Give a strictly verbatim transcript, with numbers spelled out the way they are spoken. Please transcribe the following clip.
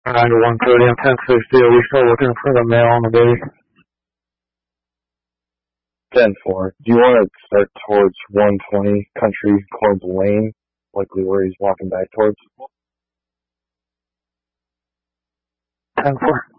nine to one thirty on ten sixty. Are we still looking for the male on the baby? ten four. Do you want to start towards one twenty Country Club Lane, likely where he's walking back towards? ten four.